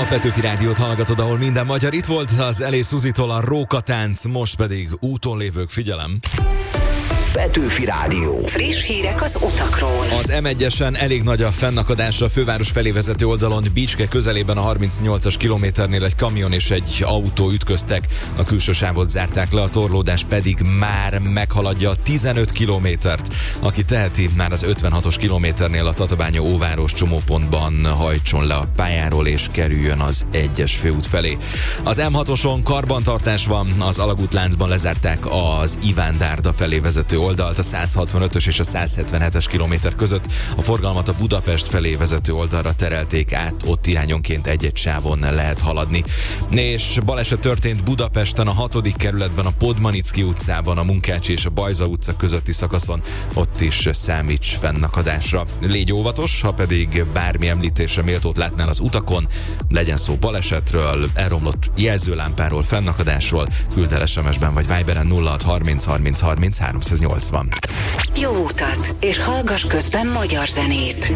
A Petőfi Rádiót hallgatod, ahol minden magyar. Itt volt az Elé Szuzitól a Rókatánc, most pedig úton lévők, figyelem! Petőfi Rádió. Friss hírek az utakról. Az M1-esen elég nagy a fennakadás a főváros felé vezető oldalon. Bicske közelében a 38-as kilométernél egy kamion és egy autó ütköztek. A külső sávot zárták le, a torlódás pedig már meghaladja a 15 kilométert. Aki teheti, már az 56-os kilométernél a Tatabánya-Óváros csomópontban hajtson le a pályáról és kerüljön az 1-es főút felé. Az M6-oson karbantartás van, az alagútláncban lezárták az Iván Dárda felé vezető oldalt, a 165-ös és a 177-es kilométer között. A forgalmat a Budapest felé vezető oldalra terelték át, ott irányonként egy-egy sávon lehet haladni. És baleset történt Budapesten, a 6. kerületben, a Podmanicki utcában, a Munkácsi és a Bajza utca közötti szakaszon, ott is számíts fennakadásra. Légy óvatos, ha pedig bármi említésre méltót látnál az utakon, legyen szó balesetről, elromlott jelzőlámpáról, fennakadásról, küld el SMS-ben vagy Viberen 0630 30 30 380. Jó utat, és hallgass közben magyar zenét.